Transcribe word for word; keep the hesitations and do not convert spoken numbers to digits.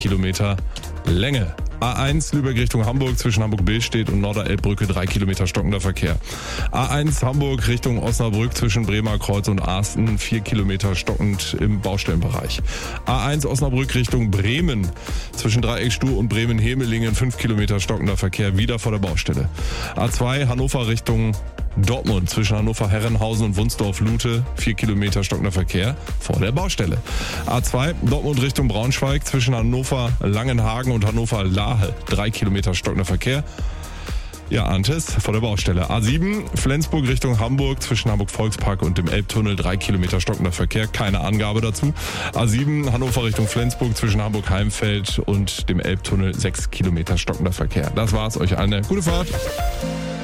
Kilometer Länge. A eins Lübeck Richtung Hamburg zwischen Hamburg-Billstedt und Norderelbbrücke drei Kilometer stockender Verkehr. A eins Hamburg Richtung Osnabrück zwischen Bremer Kreuz und Arsten vier Kilometer stockend im Baustellenbereich. A eins Osnabrück Richtung Bremen zwischen Dreieckstuhl und Bremen-Hemelingen fünf Kilometer stockender Verkehr wieder vor der Baustelle. A zwei Hannover Richtung Dortmund zwischen Hannover-Herrenhausen und Wunsdorf-Lute vier Kilometer stockender Verkehr vor der Baustelle. A zwei Dortmund Richtung Braunschweig zwischen Hannover-Langenhagen und Hannover-Lahe drei Kilometer stockender Verkehr. Ja, Antes vor der Baustelle. A sieben Flensburg Richtung Hamburg zwischen Hamburg-Volkspark und dem Elbtunnel drei Kilometer stockender Verkehr. Keine Angabe dazu. A sieben Hannover Richtung Flensburg zwischen Hamburg-Heimfeld und dem Elbtunnel sechs Kilometer stockender Verkehr. Das war's. Euch eine gute Fahrt.